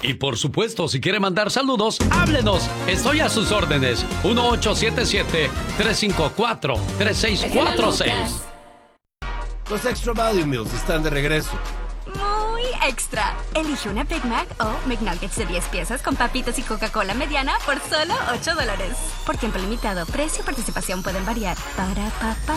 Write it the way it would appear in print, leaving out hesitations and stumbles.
Y por supuesto, si quiere mandar saludos, háblenos. Estoy a sus órdenes. 1877-354-3646. Los Extra Value Meals están de regreso. Muy extra. Elige una Big Mac o McNuggets de 10 piezas con papitas y Coca-Cola mediana por solo $8. Por tiempo limitado, precio y participación pueden variar. Para, pa, pa.